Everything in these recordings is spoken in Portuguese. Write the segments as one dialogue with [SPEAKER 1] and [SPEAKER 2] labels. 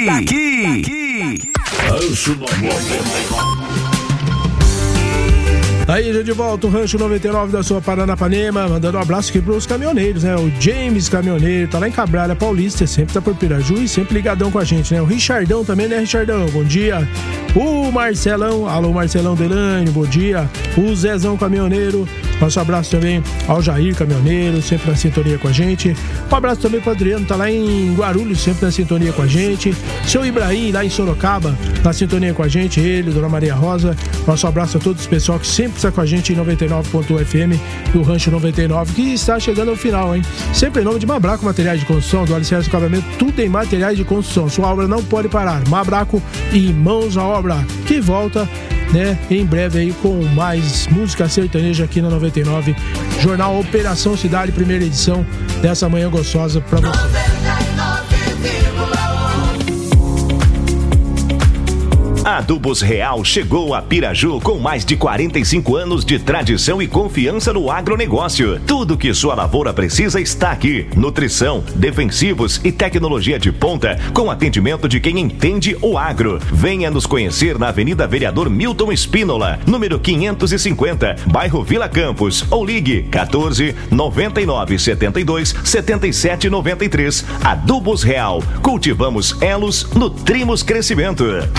[SPEAKER 1] Aí, já de volta, o Rancho 99 da sua Paranapanema, mandando um abraço aqui pros caminhoneiros, né? O James Caminhoneiro, tá lá em Cabralha Paulista, sempre tá por Piraju e sempre ligadão com a gente, né? O Richardão também, né, Richardão? Bom dia. O Marcelão, alô Marcelão Delane, bom dia. O Zezão Caminhoneiro, nosso abraço também ao Jair Caminhoneiro, sempre na sintonia com a gente. Um abraço também pro Adriano, tá lá em Guarulhos, sempre na sintonia com a gente. Seu Ibrahim, lá em Sorocaba, na sintonia com a gente, ele, Dona Maria Rosa. Nosso abraço a todos os pessoal que sempre está com a gente em 99.1 FM do Rancho 99, que está chegando ao final, hein? Sempre em nome de Mabraco Materiais de Construção, do alicerce do acabamento, tudo em materiais de construção. Sua obra não pode parar. Mabraco e mãos à obra, que volta, né, em breve aí com mais música sertaneja aqui na 99. Jornal Operação Cidade, primeira edição dessa manhã gostosa pra você. 99,1.
[SPEAKER 2] Adubos Real chegou a Piraju com mais de 45 anos de tradição e confiança no agronegócio. Tudo que sua lavoura precisa está aqui. Nutrição, defensivos e tecnologia de ponta com atendimento de quem entende o agro. Venha nos conhecer na Avenida Vereador Milton Espínola, número 550, bairro Vila Campos, ou ligue 14 99 72 77 93. Adubos Real. Cultivamos elos, nutrimos crescimento.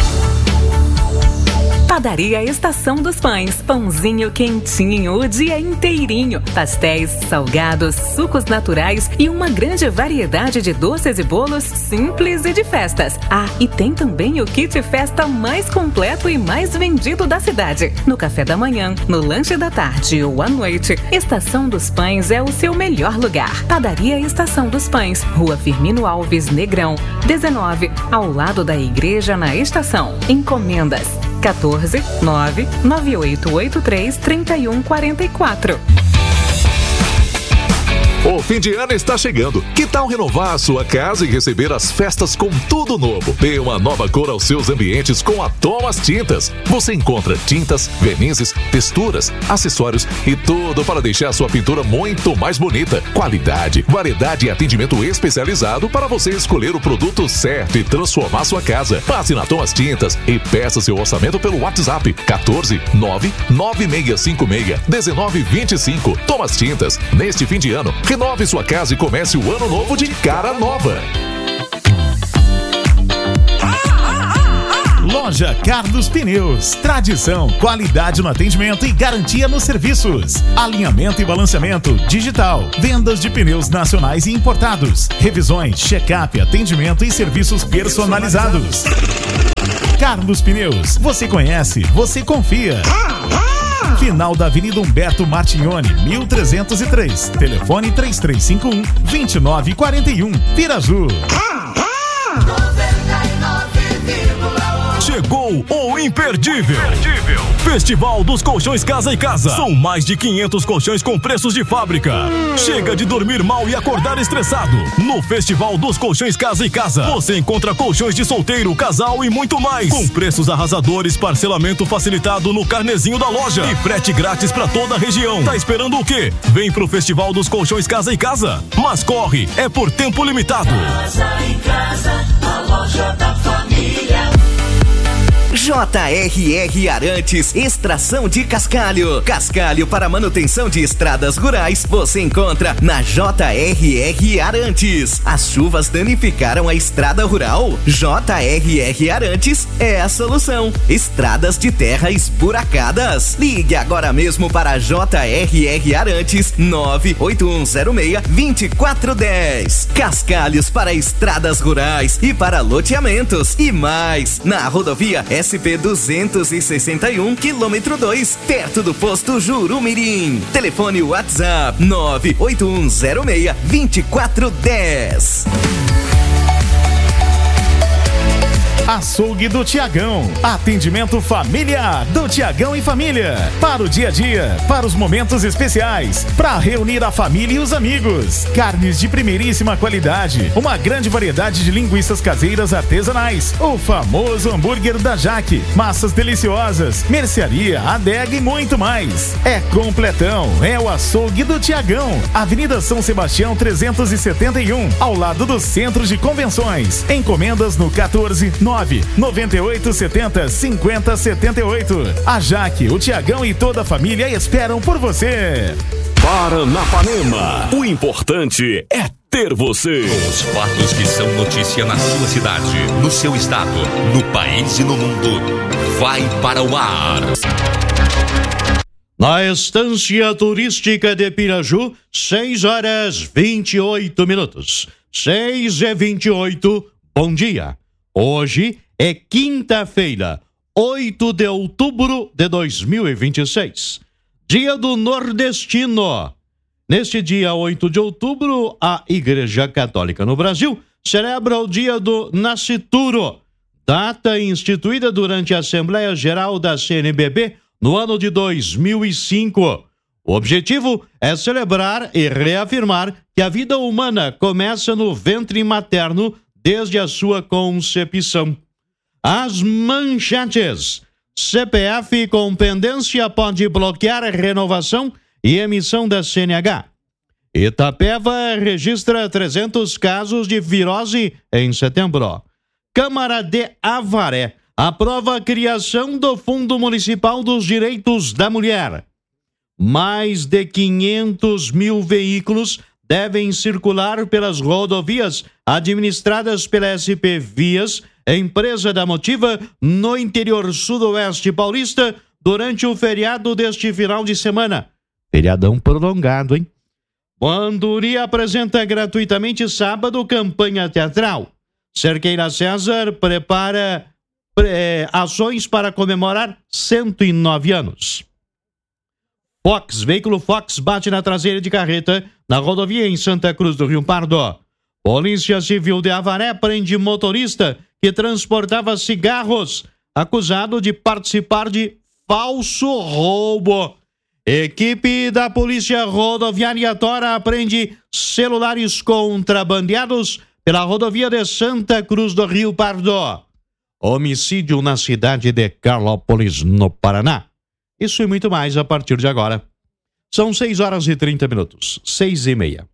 [SPEAKER 3] Padaria Estação dos Pães, pãozinho quentinho o dia inteirinho, pastéis, salgados, sucos naturais e uma grande variedade de doces e bolos simples e de festas. Ah, e tem também o kit festa mais completo e mais vendido da cidade. No café da manhã, no lanche da tarde ou à noite, Estação dos Pães é o seu melhor lugar. Padaria Estação dos Pães, Rua Firmino Alves Negrão, 19, ao lado da igreja na estação. Encomendas 14 99883 3144.
[SPEAKER 4] O fim de ano está chegando. Que tal renovar a sua casa e receber as festas com tudo novo? Dê uma nova cor aos seus ambientes com a Thomas Tintas. Você encontra tintas, vernizes, texturas, acessórios e tudo para deixar a sua pintura muito mais bonita. Qualidade, variedade e atendimento especializado para você escolher o produto certo e transformar sua casa. Passe na Thomas Tintas e peça seu orçamento pelo WhatsApp 14 99656 1925. Thomas Tintas. Neste fim de ano, renove sua casa e comece o ano novo de cara nova.
[SPEAKER 5] Loja Carlos Pneus. Tradição, qualidade no atendimento e garantia nos serviços. Alinhamento e balanceamento digital. Vendas de pneus nacionais e importados. Revisões, check-up, atendimento e serviços personalizados. Carlos Pneus. Você conhece, você confia. Final da Avenida Humberto Martignoni, 1303. Telefone 3351-2941. Piraju.
[SPEAKER 6] Chegou o imperdível. Festival dos Colchões Casa e Casa. São mais de 500 colchões com preços de fábrica. Chega de dormir mal e acordar estressado. No Festival dos Colchões Casa e Casa, você encontra colchões de solteiro, casal e muito mais. Com preços arrasadores, parcelamento facilitado no carnezinho da loja e frete grátis pra toda a região. Tá esperando o quê? Vem pro Festival dos Colchões Casa e Casa. Mas corre, é por tempo limitado.
[SPEAKER 7] Casa em Casa, a loja da família.
[SPEAKER 8] JRR Arantes, extração de cascalho. Cascalho para manutenção de estradas rurais, você encontra na JRR Arantes. As chuvas danificaram a estrada rural? JRR Arantes é a solução. Estradas de terra esburacadas. Ligue agora mesmo para JRR Arantes 98106-2410. Cascalhos para estradas rurais e para loteamentos e mais. Na rodovia SP 261, quilômetro 2, perto do posto Jurumirim. Telefone WhatsApp 98106-2410.
[SPEAKER 5] Açougue do Tiagão. Atendimento familiar do Tiagão e Família. Para o dia a dia, para os momentos especiais, para reunir a família e os amigos. Carnes de primeiríssima qualidade, uma grande variedade de linguiças caseiras artesanais, o famoso hambúrguer da Jaque, massas deliciosas, mercearia, adega e muito mais. É completão, é o Açougue do Tiagão, Avenida São Sebastião 371, ao lado do Centro de Convenções. Encomendas no 14998705078. A Jaque, o Tiagão e toda a família esperam por você.
[SPEAKER 6] Paranapanema, o importante é ter você.
[SPEAKER 9] Os fatos que são notícia na sua cidade, no seu estado, no país e no mundo, vai para o ar.
[SPEAKER 10] Na Estância Turística de Piraju, 6h28. 6h28, bom dia. Hoje é quinta-feira, 8 de outubro de 2026. Dia do Nordestino. Neste dia 8 de outubro, a Igreja Católica no Brasil celebra o dia do Nascituro, data instituída durante a Assembleia Geral da CNBB no ano de 2005. O objetivo é celebrar e reafirmar que a vida humana começa no ventre materno desde a sua concepção. As manchetes. CPF com pendência pode bloquear renovação e emissão da CNH. Itapeva registra 300 casos de virose em setembro. Câmara de Avaré aprova a criação do Fundo Municipal dos Direitos da Mulher. Mais de 500 mil veículos devem circular pelas rodovias administradas pela SP Vias, empresa da Motiva, no interior sudoeste paulista, durante o feriado deste final de semana. Feriadão prolongado, hein? Banduri apresenta gratuitamente sábado campanha teatral. Cerqueira César prepara ações para comemorar 109 anos. Veículo Fox bate na traseira de carreta na rodovia em Santa Cruz do Rio Pardo. Polícia Civil de Avaré prende motorista que transportava cigarros, acusado de participar de falso roubo. Equipe da Polícia Rodoviária Tora apreende celulares contrabandeados pela rodovia de Santa Cruz do Rio Pardo. Homicídio na cidade de Carlópolis, no Paraná. Isso e muito mais a partir de agora. São 6h30, 6h30.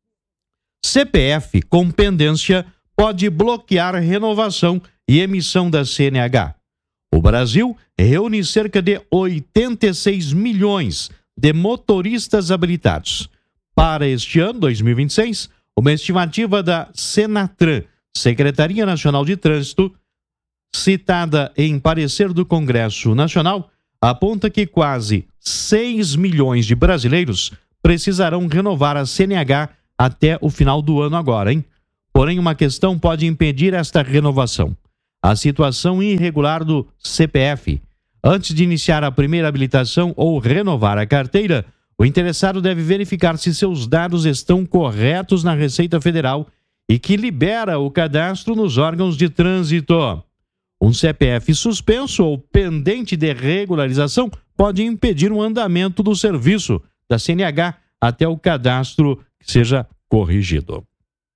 [SPEAKER 10] CPF com pendência pode bloquear renovação e emissão da CNH. O Brasil reúne cerca de 86 milhões de motoristas habilitados. Para este ano, 2026, uma estimativa da Senatran, Secretaria Nacional de Trânsito, citada em parecer do Congresso Nacional, aponta que quase 6 milhões de brasileiros precisarão renovar a CNH até o final do ano agora, hein? Porém, uma questão pode impedir esta renovação: a situação irregular do CPF. Antes de iniciar a primeira habilitação ou renovar a carteira, o interessado deve verificar se seus dados estão corretos na Receita Federal e que libera o cadastro nos órgãos de trânsito. Um CPF suspenso ou pendente de regularização pode impedir o andamento do serviço da CNH até o cadastro que seja corrigido.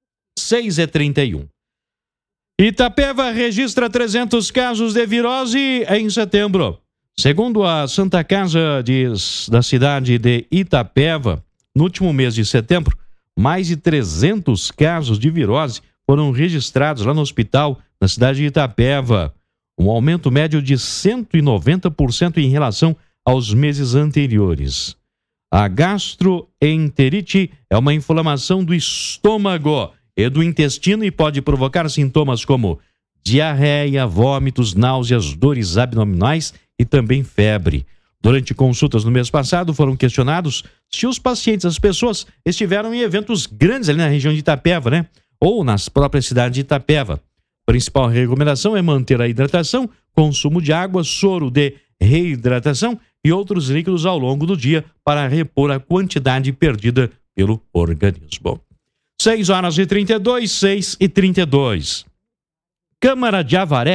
[SPEAKER 10] 6h31. Itapeva registra 300 casos de virose em setembro. Segundo a Santa Casa da cidade de Itapeva, no último mês de setembro, mais de 300 casos de virose foram registrados lá no hospital na cidade de Itapeva. Um aumento médio de 190% em relação aos meses anteriores. A gastroenterite é uma inflamação do estômago e do intestino e pode provocar sintomas como diarreia, vômitos, náuseas, dores abdominais e também febre. Durante consultas no mês passado, foram questionados se os pacientes, as pessoas, estiveram em eventos grandes ali na região de Itapeva, né? Ou nas próprias cidades de Itapeva. A principal recomendação é manter a hidratação, consumo de água, soro de reidratação e outros líquidos ao longo do dia para repor a quantidade perdida pelo organismo. 6h32, 6h32. Câmara de Avaré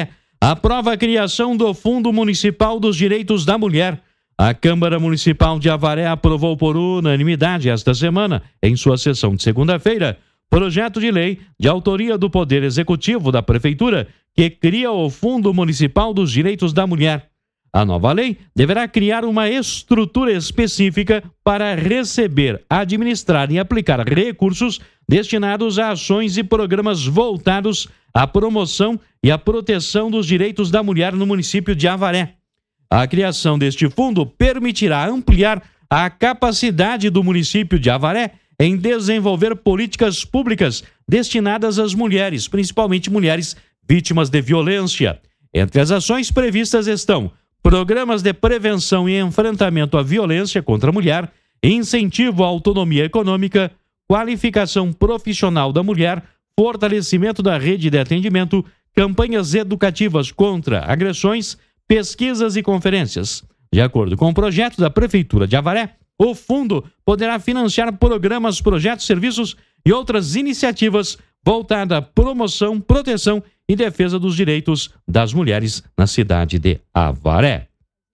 [SPEAKER 10] aprova a criação do Fundo Municipal dos Direitos da Mulher. A Câmara Municipal de Avaré aprovou por unanimidade esta semana, em sua sessão de segunda-feira, projeto de lei de autoria do Poder Executivo da Prefeitura que cria o Fundo Municipal dos Direitos da Mulher. A nova lei deverá criar uma estrutura específica para receber, administrar e aplicar recursos destinados a ações e programas voltados à promoção e à proteção dos direitos da mulher no município de Avaré. A criação deste fundo permitirá ampliar a capacidade do município de Avaré em desenvolver políticas públicas destinadas às mulheres, principalmente mulheres vítimas de violência. Entre as ações previstas estão programas de prevenção e enfrentamento à violência contra a mulher, incentivo à autonomia econômica, qualificação profissional da mulher, fortalecimento da rede de atendimento, campanhas educativas contra agressões, pesquisas e conferências. De acordo com o projeto da Prefeitura de Avaré, o fundo poderá financiar programas, projetos, serviços e outras iniciativas voltadas à promoção, proteção e defesa dos direitos das mulheres na cidade de Avaré.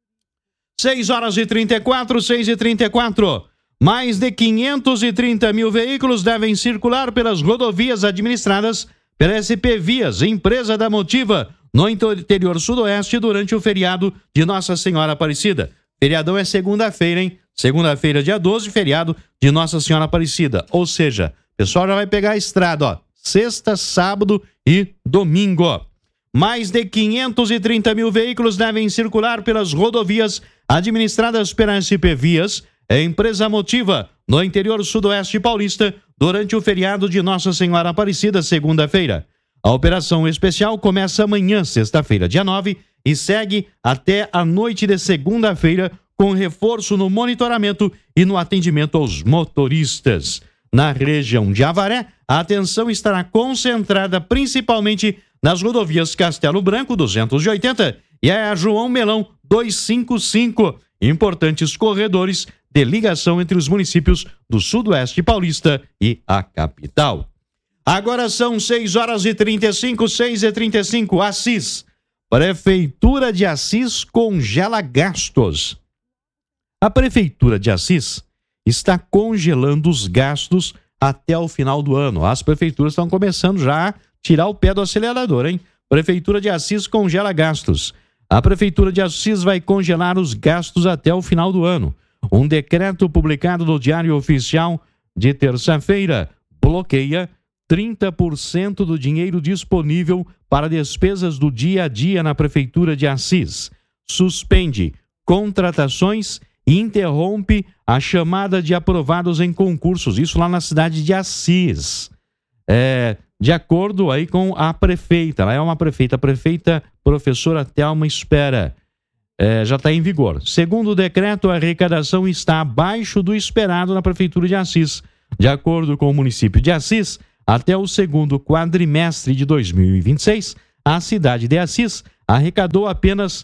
[SPEAKER 10] 6h34. Mais de 530 mil veículos devem circular pelas rodovias administradas pela SP Vias, empresa da Motiva, no interior sudoeste durante o feriado de Nossa Senhora Aparecida. Feriadão é segunda-feira, hein? Segunda-feira, dia 12, feriado de Nossa Senhora Aparecida. Ou seja, o pessoal já vai pegar a estrada, ó. Sexta, sábado e domingo. Mais de 530 mil veículos devem circular pelas rodovias administradas pela SP Vias, empresa Motiva, no interior sudoeste paulista, durante o feriado de Nossa Senhora Aparecida, segunda-feira. A operação especial começa amanhã, sexta-feira, dia 9, e segue até a noite de segunda-feira, com reforço no monitoramento e no atendimento aos motoristas. Na região de Avaré, a atenção estará concentrada principalmente nas rodovias Castelo Branco 280 e a João Melão 255, importantes corredores de ligação entre os municípios do Sudoeste Paulista e a capital. Agora são 6h35. Assis. Prefeitura de Assis congela gastos. A Prefeitura de Assis está congelando os gastos até o final do ano. As prefeituras estão começando já a tirar o pé do acelerador, hein? Prefeitura de Assis congela gastos. A Prefeitura de Assis vai congelar os gastos até o final do ano. Um decreto publicado no Diário Oficial de terça-feira bloqueia 30% do dinheiro disponível para despesas do dia a dia na Prefeitura de Assis. Suspende contratações e interrompe a chamada de aprovados em concursos. Isso lá na cidade de Assis. De acordo aí com a prefeita. Ela é uma prefeita. A prefeita professora Thelma Espera. Já está em vigor. Segundo o decreto, a arrecadação está abaixo do esperado na Prefeitura de Assis. De acordo com o município de Assis, até o segundo quadrimestre de 2026, a cidade de Assis arrecadou apenas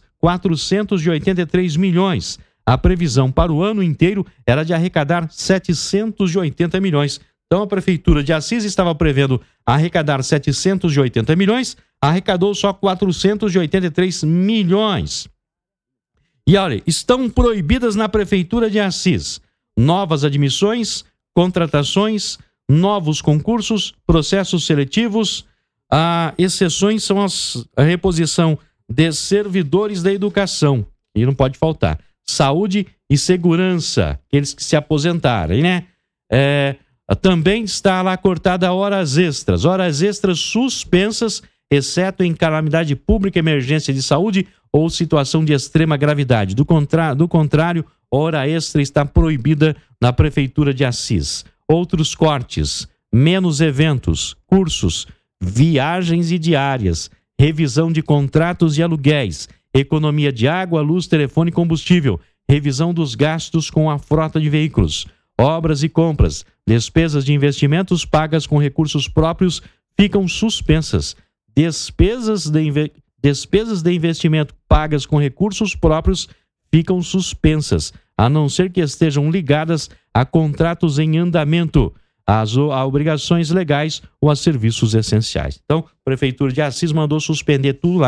[SPEAKER 10] 483 milhões. A previsão para o ano inteiro era de arrecadar 780 milhões. Então, a Prefeitura de Assis estava prevendo arrecadar 780 milhões, arrecadou só 483 milhões. E olha, estão proibidas na Prefeitura de Assis novas admissões, contratações, novos concursos, processos seletivos. Exceções são a reposição de servidores da educação, e não pode faltar. Saúde e segurança, aqueles que se aposentarem, né? Também está lá cortada horas extras suspensas, exceto em calamidade pública, emergência de saúde ou situação de extrema gravidade. Do contrário, hora extra está proibida na Prefeitura de Assis. Outros cortes, menos eventos, cursos, viagens e diárias, revisão de contratos e aluguéis, economia de água, luz, telefone e combustível, revisão dos gastos com a frota de veículos, obras e compras, despesas de investimentos pagas com recursos próprios ficam suspensas. Despesas de investimento pagas com recursos próprios ficam suspensas, a não ser que estejam ligadas a contratos em andamento, a obrigações legais ou a serviços essenciais. Então, a Prefeitura de Assis mandou suspender tudo lá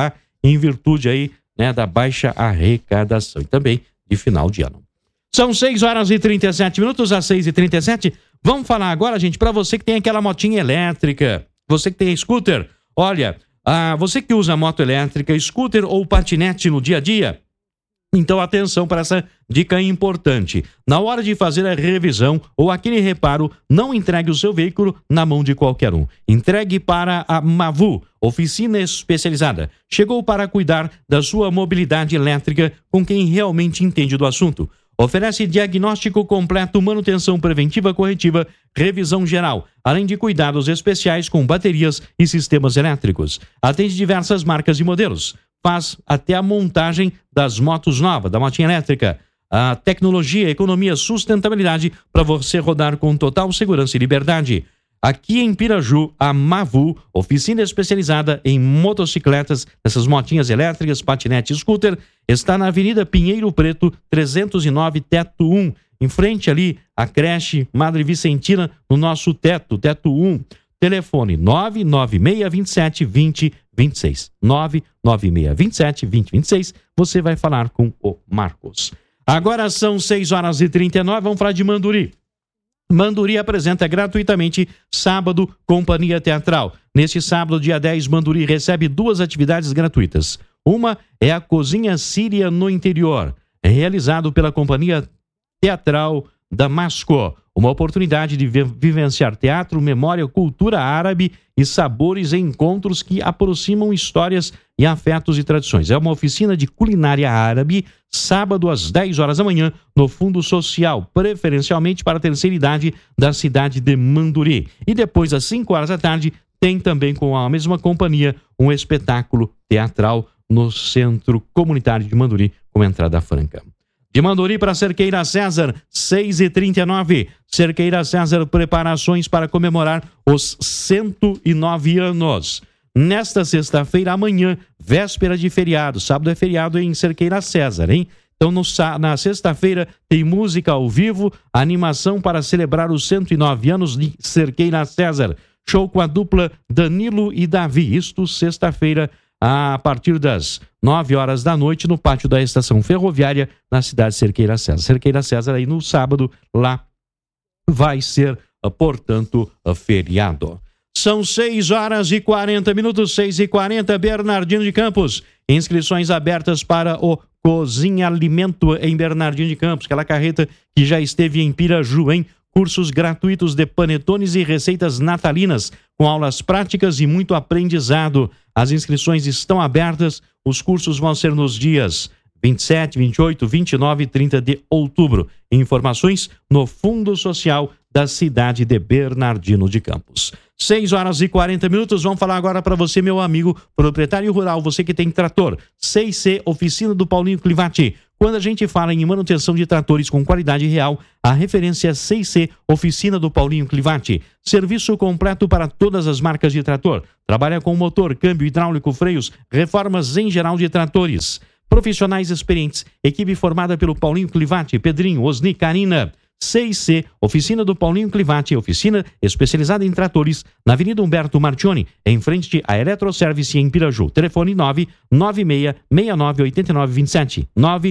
[SPEAKER 10] em virtude aí, né, da baixa arrecadação e também de final de ano. São 6h37, às 6h37. Vamos falar agora, gente, para você que tem aquela motinha elétrica, você que tem scooter, olha, você que usa moto elétrica, scooter ou patinete no dia a dia, então atenção para essa dica importante. Na hora de fazer a revisão ou aquele reparo, não entregue o seu veículo na mão de qualquer um. Entregue para a Mavu, oficina especializada. Chegou para cuidar da sua mobilidade elétrica com quem realmente entende do assunto. Oferece diagnóstico completo, manutenção preventiva corretiva, revisão geral, além de cuidados especiais com baterias e sistemas elétricos. Atende diversas marcas e modelos. Faz até a montagem das motos novas, da motinha elétrica. A tecnologia, economia, sustentabilidade para você rodar com total segurança e liberdade. Aqui em Piraju, a Mavu, oficina especializada em motocicletas, essas motinhas elétricas, patinete e scooter, está na Avenida Pinheiro Preto, 309, teto 1, em frente ali à creche Madre Vicentina, no nosso teto 1. Telefone 99627-2026. 99627-2026. Você vai falar com o Marcos. Agora são 6h39, vamos falar de Manduri. Manduri apresenta gratuitamente sábado Companhia Teatral. Neste sábado, dia 10, Manduri recebe 2 atividades gratuitas. Uma é a Cozinha Síria no Interior, realizado pela Companhia Teatral Damasco. Uma oportunidade de vivenciar teatro, memória, cultura árabe e sabores em encontros que aproximam histórias e afetos e tradições. É uma oficina de culinária árabe, sábado às 10 horas da manhã, no Fundo Social, preferencialmente para a terceira idade da cidade de Manduri. E depois, às 5 horas da tarde, tem também com a mesma companhia um espetáculo teatral no Centro Comunitário de Manduri, com entrada franca. De Manduri para Cerqueira César, 6h39. Cerqueira César, preparações para comemorar os 109 anos. Nesta sexta-feira, amanhã, véspera de feriado. Sábado é feriado em Cerqueira César, hein? Então, na sexta-feira, tem música ao vivo, animação para celebrar os 109 anos de Cerqueira César. Show com a dupla Danilo e Davi. Isto, sexta-feira, a partir das 9 horas da noite, no pátio da estação ferroviária, na cidade de Cerqueira César. Cerqueira César, aí no sábado, lá vai ser, portanto, feriado. São 6h40, 6h40, Bernardino de Campos. Inscrições abertas para o Cozinha Alimento em Bernardino de Campos, aquela carreta que já esteve em Piraju, hein? Cursos gratuitos de panetones e receitas natalinas, com aulas práticas e muito aprendizado. As inscrições estão abertas, os cursos vão ser nos dias 27, 28, 29 e 30 de outubro. Informações no Fundo Social da cidade de Bernardino de Campos. 6h40, vamos falar agora para você, meu amigo proprietário rural, você que tem trator. 6C, oficina do Paulinho Clivati. Quando a gente fala em manutenção de tratores com qualidade real, a referência é 6C, oficina do Paulinho Clivati. Serviço completo para todas as marcas de trator. Trabalha com motor, câmbio hidráulico, freios, reformas em geral de tratores. Profissionais experientes, equipe formada pelo Paulinho Clivati, Pedrinho, Osni, Karina. 6C, oficina do Paulinho Clivati, oficina especializada em tratores, na Avenida Humberto Martioni, em frente à Eletroservice em Piraju. Telefone 996698927.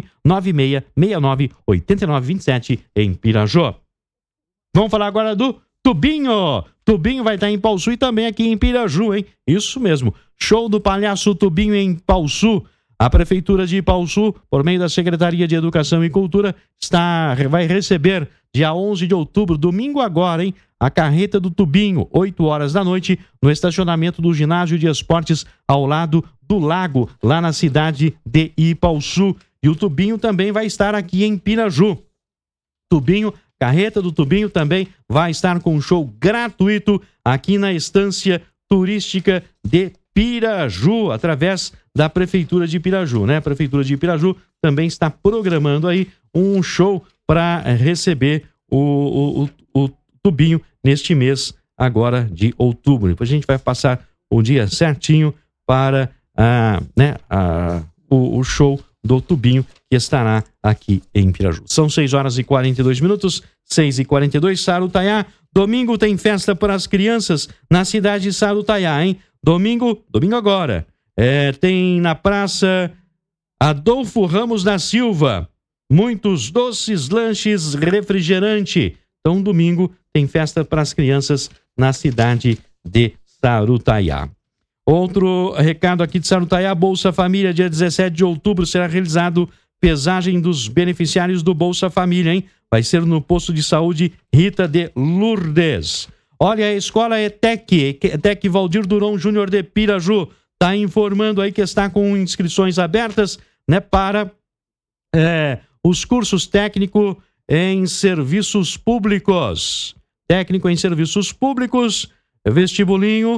[SPEAKER 10] 996698927 em Piraju. Vamos falar agora do Tubinho. Tubinho vai estar em Paussu e também aqui em Piraju, hein? Isso mesmo. Show do Palhaço Tubinho em Paussu. A Prefeitura de Paussu, por meio da Secretaria de Educação e Cultura, vai receber, dia 11 de outubro, domingo agora, hein? A carreta do Tubinho, 8 horas da noite, no estacionamento do Ginásio de Esportes, ao lado do lago, lá na cidade de Ipaussu. E o Tubinho também vai estar aqui em Piraju. Tubinho, carreta do Tubinho também vai estar com um show gratuito aqui na Estância Turística de Piraju, através da Prefeitura de Piraju, né? A Prefeitura de Piraju também está programando aí um show para receber o Tubinho neste mês agora de outubro. Depois a gente vai passar o dia certinho para o show do Tubinho que estará aqui em Piraju. São 6h42, 6h42, Sarutaiá. Domingo tem festa para as crianças na cidade de Sarutaiá, hein? Domingo agora, Tem na Praça Adolfo Ramos da Silva muitos doces, lanches, refrigerante. Então, domingo tem festa para as crianças na cidade de Sarutaiá. Outro recado aqui de Sarutaiá, Bolsa Família, dia 17 de outubro será realizado pesagem dos beneficiários do Bolsa Família, hein? Vai ser no posto de saúde Rita de Lourdes. Olha, a escola ETEC Valdir Durão Júnior de Piraju, está informando aí que está com inscrições abertas, né, para os cursos técnico em serviços públicos. Técnico em serviços públicos, vestibulinho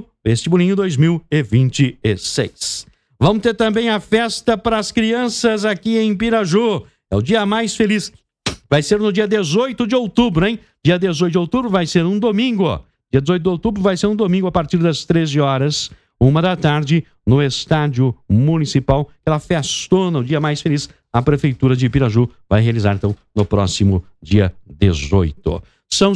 [SPEAKER 10] 2026. Vamos ter também a festa para as crianças aqui em Piraju. É o dia mais feliz. Vai ser no dia 18 de outubro, hein? Dia 18 de outubro vai ser um domingo, ó. Dia 18 de outubro vai ser um domingo a partir das 13 horas, 1h, no Estádio Municipal. Aquela festona, o dia mais feliz, a Prefeitura de Piraju vai realizar, então, no próximo dia 18. São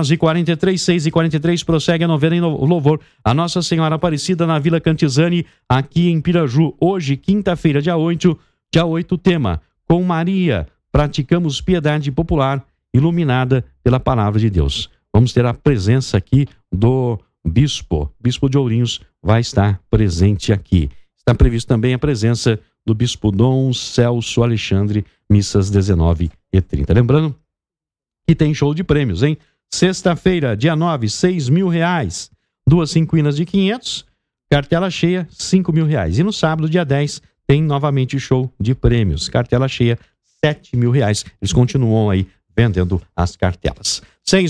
[SPEAKER 10] 6h43, prossegue a novena em louvor a Nossa Senhora Aparecida na Vila Cantizani, aqui em Piraju. Hoje, quinta-feira, dia 8, tema, com Maria, praticamos piedade popular iluminada pela Palavra de Deus. Vamos ter a presença aqui do Bispo de Ourinhos vai estar presente aqui. Está previsto também a presença do Bispo Dom Celso Alexandre, missas 19h30. Lembrando que tem show de prêmios, hein? Sexta-feira, dia 9, R$6.000. 2 cinquinas de 500, cartela cheia, R$5.000. E no sábado, dia 10, tem novamente show de prêmios. Cartela cheia, R$7.000. Eles continuam aí vendendo as cartelas.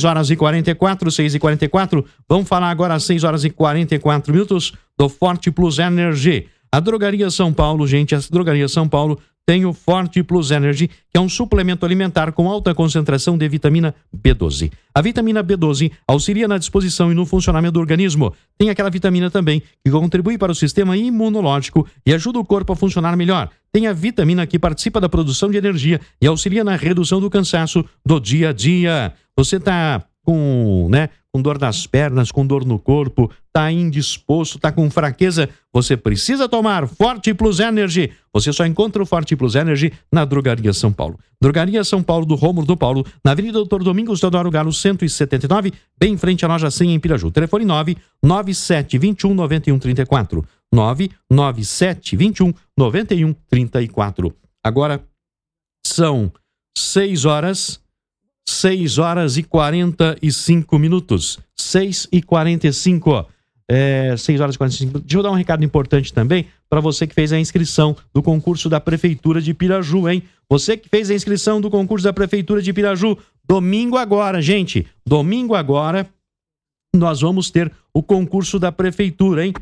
[SPEAKER 10] 6h44. Vamos falar agora às 6h44 do Forte Plus Energy. A Drogaria São Paulo, gente, a Drogaria São Paulo tem o Forte Plus Energy, que é um suplemento alimentar com alta concentração de vitamina B12. A vitamina B12 auxilia na disposição e no funcionamento do organismo. Tem aquela vitamina também que contribui para o sistema imunológico e ajuda o corpo a funcionar melhor. Tem a vitamina que participa da produção de energia e auxilia na redução do cansaço do dia a dia. Você está com dor nas pernas, com dor no corpo, está indisposto, está com fraqueza, você precisa tomar Forte Plus Energy. Você só encontra o Forte Plus Energy na Drogaria São Paulo. Drogaria São Paulo do Rômulo do Paulo, na Avenida Doutor Domingos Teodoro Galo, 179, bem em frente à loja 100 em Piraju. Telefone 997219134. 997219134. Agora são 6h45. 6h45. 6h45. Deixa eu dar um recado importante também para você que fez a inscrição do concurso da Prefeitura de Piraju, hein? Você que fez a inscrição do concurso da Prefeitura de Piraju, domingo agora, gente. Domingo agora, nós vamos ter o concurso da Prefeitura, hein?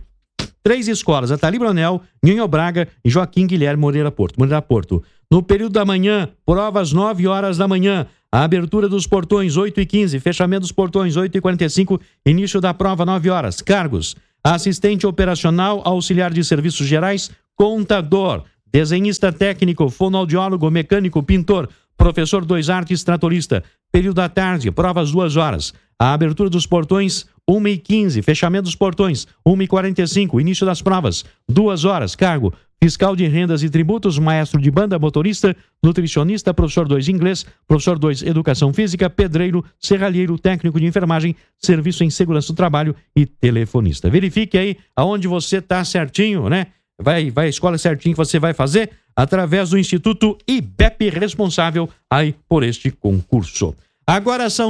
[SPEAKER 10] 3 escolas, a Thalí Bronel, Ninho Braga e Joaquim Guilherme Moreira Porto. No período da manhã, provas 9h da manhã. A abertura dos portões, 8h15. Fechamento dos portões, 8h45. Início da prova, 9h. Cargos: assistente operacional, auxiliar de serviços gerais, contador, desenhista técnico, fonoaudiólogo, mecânico, pintor, professor 2 artes, tratorista. Período da tarde, provas 2h. A abertura dos portões, 1h15. Fechamento dos portões, 1h45. Início das provas, 2h. Cargo: fiscal de rendas e tributos, maestro de banda, motorista, nutricionista, professor 2 inglês, professor 2 educação física, pedreiro, serralheiro, técnico de enfermagem, serviço em segurança do trabalho e telefonista. Verifique aí aonde você está certinho, né? Vai a escola certinho que você vai fazer através do Instituto IBEP, responsável aí por este concurso. Agora são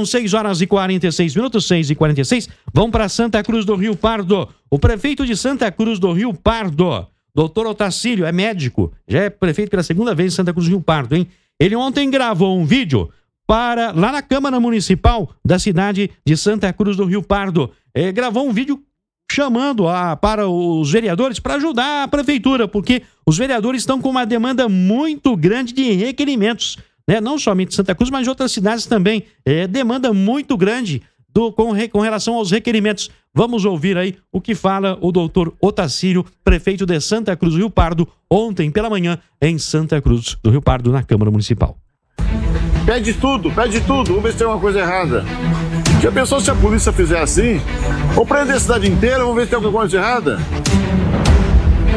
[SPEAKER 10] 6h46, 6h46. Vamos para Santa Cruz do Rio Pardo. O prefeito de Santa Cruz do Rio Pardo, Dr. Otacílio, é médico, já é prefeito pela segunda vez em Santa Cruz do Rio Pardo, hein? Ele ontem gravou um vídeo lá na Câmara Municipal da cidade de Santa Cruz do Rio Pardo. Gravou um vídeo chamando para os vereadores para ajudar a prefeitura, porque os vereadores estão com uma demanda muito grande de requerimentos, né? Não somente Santa Cruz, mas de outras cidades também. Demanda muito grande com relação aos requerimentos. Vamos ouvir aí o que fala o doutor Otacílio, prefeito de Santa Cruz do Rio Pardo, ontem pela manhã em Santa Cruz do Rio Pardo, na Câmara Municipal.
[SPEAKER 11] Pede tudo, vamos ver se tem uma coisa errada. Já pensou se a polícia fizer assim? Vamos prender a cidade inteira, vamos ver se tem alguma coisa errada.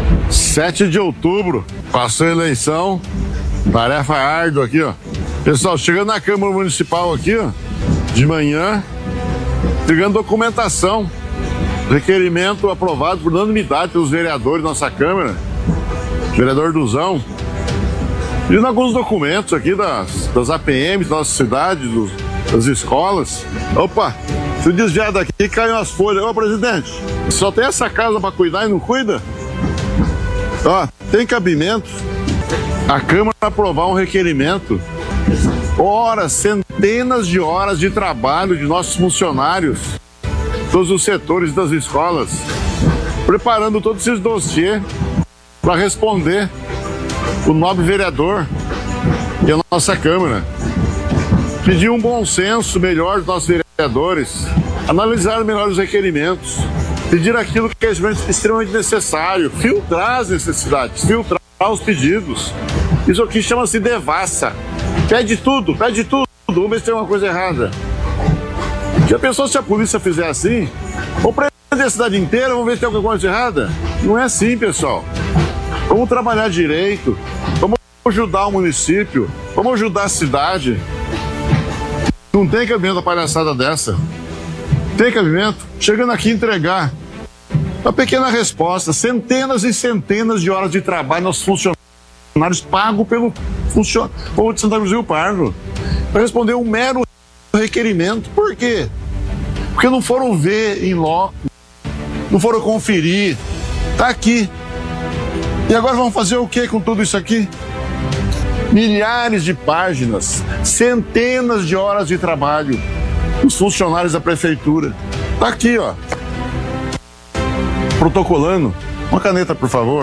[SPEAKER 11] 7 de outubro, passou a eleição, tarefa árdua aqui, ó. Pessoal, chegando na Câmara Municipal aqui, ó, de manhã, entregando documentação, requerimento aprovado por unanimidade pelos vereadores da nossa Câmara, vereador Duzão, pedindo alguns documentos aqui das APMs da nossa cidade, das escolas. Opa, se eu desviar daqui, caiu as folhas. Ô, presidente, só tem essa casa para cuidar e não cuida? Ó, tem cabimento a Câmara aprovar um requerimento, horas, centenas de horas de trabalho de nossos funcionários, todos os setores das escolas, preparando todos esses dossiês para responder o nobre vereador e a nossa Câmara. Pedir um bom senso melhor dos nossos vereadores, analisar melhor os requerimentos, pedir aquilo que é extremamente necessário, filtrar as necessidades, filtrar os pedidos. Isso aqui chama-se devassa. Pede tudo, vamos ver se tem uma coisa errada. Já pensou se a polícia fizer assim? Vamos prender a cidade inteira, vamos ver se tem alguma coisa errada? Não é assim, pessoal. Vamos trabalhar direito, vamos ajudar o município, vamos ajudar a cidade. Não tem cabimento a palhaçada dessa. Tem cabimento? Chegando aqui entregar uma pequena resposta, centenas e centenas de horas de trabalho nossos funcionários pagos pelo povo de Santa Cruz do Rio Pardo para responder um mero requerimento. Por quê? Porque não foram ver em loco, não foram conferir. Tá aqui. E agora vamos fazer o que com tudo isso aqui? Milhares de páginas, centenas de horas de trabalho dos funcionários da prefeitura. Tá aqui, ó. Protocolando. Uma caneta, por favor.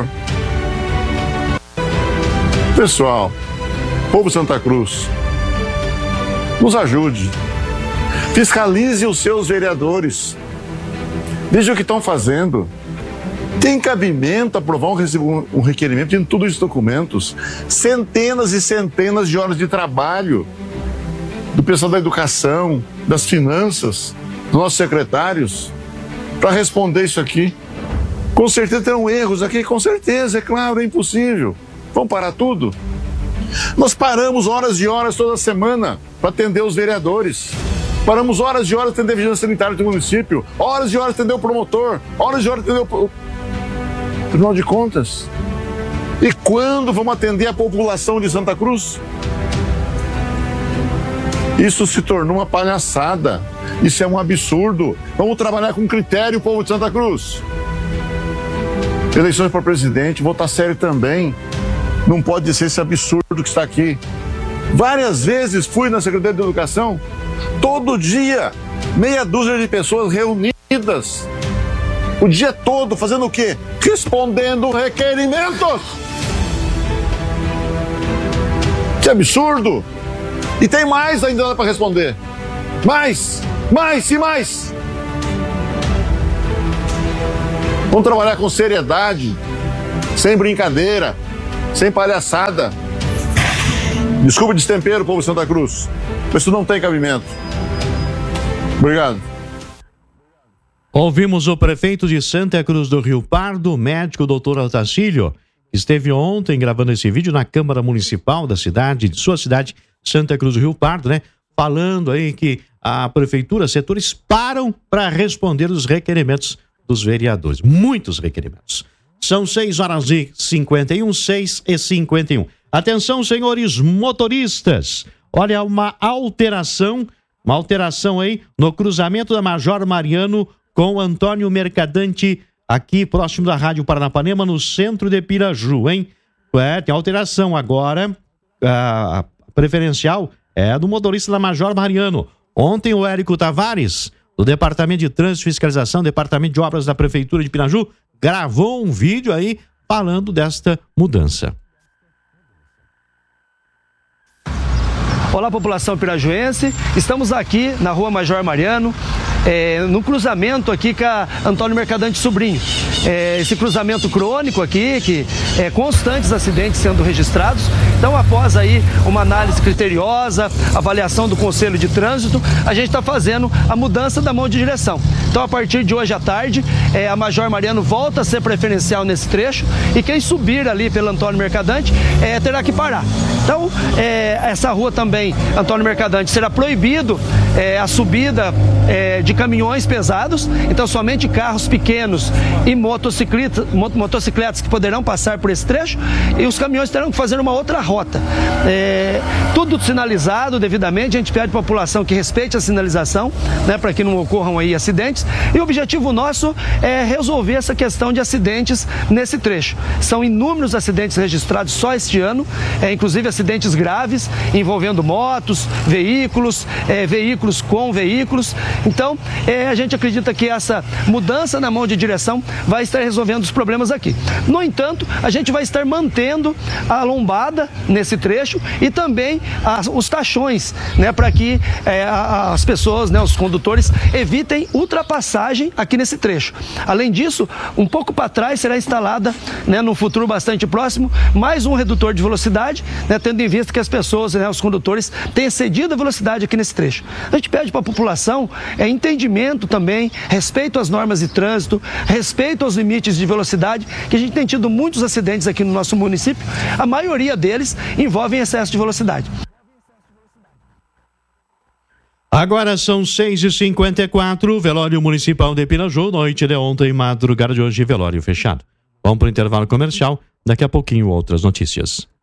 [SPEAKER 11] Pessoal, povo de Santa Cruz, nos ajude. Fiscalize os seus vereadores. Veja o que estão fazendo. Tem cabimento aprovar um requerimento em todos os documentos. Centenas e centenas de horas de trabalho do pessoal da educação, das finanças, dos nossos secretários, para responder isso aqui. Com certeza terão erros aqui, com certeza, é claro, é impossível. Vamos parar tudo? Nós paramos horas e horas toda semana para atender os vereadores. Paramos horas e horas para atender a vigilância sanitária do município, horas e horas para atender o promotor, horas e horas para atender o Tribunal de Contas. E quando vamos atender a população de Santa Cruz? Isso se tornou uma palhaçada. Isso é um absurdo. Vamos trabalhar com critério, povo de Santa Cruz. Eleições para presidente, votar sério também. Não pode ser esse absurdo que está aqui. Várias vezes fui na Secretaria de Educação, todo dia, meia dúzia de pessoas reunidas, o dia todo, fazendo o quê? Respondendo requerimentos. Que absurdo! E tem mais ainda para responder. Mais e mais. Vamos trabalhar com seriedade, sem brincadeira, sem palhaçada. Desculpa o destempero, povo de Santa Cruz. Isso não tem cabimento. Obrigado.
[SPEAKER 10] Ouvimos o prefeito de Santa Cruz do Rio Pardo, o médico doutor Otacílio, que esteve ontem gravando esse vídeo na Câmara Municipal da cidade, de sua cidade, Santa Cruz do Rio Pardo, né? Falando aí que a prefeitura, setores param para responder os requerimentos dos vereadores. Muitos requerimentos. São 6h51, 6h51. Atenção, senhores motoristas. Olha, uma alteração aí no cruzamento da Major Mariano com Antônio Mercadante, aqui próximo da Rádio Paranapanema, no centro de Piraju, hein? Tem alteração agora. A preferencial é do motorista da Major Mariano. Ontem o Érico Tavares, do Departamento de Trânsito e Fiscalização, Departamento de Obras da Prefeitura de Piraju, gravou um vídeo aí falando desta mudança.
[SPEAKER 12] Olá, população pirajuense. Estamos aqui na Rua Major Mariano, no cruzamento aqui com a Antônio Mercadante Sobrinho. Esse cruzamento crônico aqui, que constantes acidentes sendo registrados. Então, após aí uma análise criteriosa, avaliação do Conselho de Trânsito, a gente está fazendo a mudança da mão de direção. Então, a partir de hoje à tarde, a Major Mariano volta a ser preferencial nesse trecho e quem subir ali pelo Antônio Mercadante terá que parar. Então, essa rua também, Antônio Mercadante, será proibido a subida de caminhões pesados, então somente carros pequenos e motocicletas que poderão passar por esse trecho, e os caminhões terão que fazer uma outra rota. Tudo sinalizado devidamente, a gente pede à população que respeite a sinalização, né, para que não ocorram aí acidentes, e o objetivo nosso é resolver essa questão de acidentes nesse trecho. São inúmeros acidentes registrados só este ano, inclusive acidentes graves envolvendo motos, veículos, veículos com veículos. Então, a gente acredita que essa mudança na mão de direção vai estar resolvendo os problemas aqui. No entanto, a gente vai estar mantendo a lombada nesse trecho e também os tachões, né, para que as pessoas, né, os condutores, evitem ultrapassagem aqui nesse trecho. Além disso, um pouco para trás será instalada, né, no futuro bastante próximo, mais um redutor de velocidade, né, tendo em vista que as pessoas, né, os condutores, têm excedido a velocidade aqui nesse trecho. A gente pede para a população entendimento também, respeito às normas de trânsito, respeito aos limites de velocidade, que a gente tem tido muitos acidentes aqui no nosso município, a maioria deles envolvem excesso de velocidade.
[SPEAKER 10] Agora são 6h54, velório municipal de Piraju, noite de ontem, madrugada de hoje, velório fechado. Vamos para o intervalo comercial, daqui a pouquinho outras notícias.